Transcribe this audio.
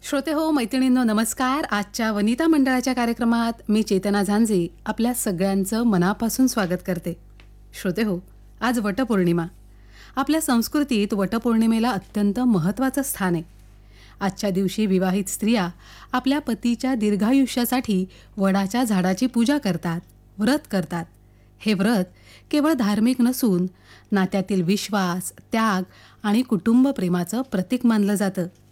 श्रोते हो, मैत्रिणींनो नमस्कार. आजच्या वनिता मंडळाच्या कार्यक्रमात मी चेतना झांजे आपल्या सगळ्यांचं मनापासून स्वागत करते. श्रोते हो, आज वटपौर्णिमा. आपल्या संस्कृतीत वटपौर्णिमेला अत्यंत महत्त्वाचं स्थान आहे. आजच्या दिवशी विवाहित स्त्रिया आपल्या पतीच्या दीर्घायुष्यासाठी वडाच्या झाडाची पूजा करतात, व्रत करतात. हे व्रत केवळ धार्मिक नसून नात्यातील विश्वास, त्याग आणि कुटुंब प्रेमाचं प्रतीक मानलं जातं.